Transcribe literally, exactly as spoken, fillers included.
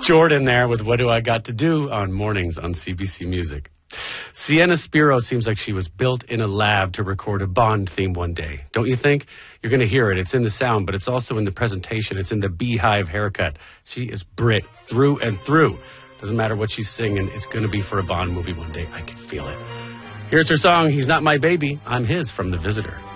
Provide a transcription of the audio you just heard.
Jordan there with What Do I Got to Do on Mornings on C B C Music. Sienna Spiro seems like she was built in a lab to record a Bond theme one day. Don't you think? You're going to hear it. It's in the sound, but it's also in the presentation. It's in the beehive haircut. She is Brit through and through. Doesn't matter what she's singing. It's going to be for a Bond movie one day. I can feel it. Here's her song, He's Not My Baby. I'm His, from The Visitor.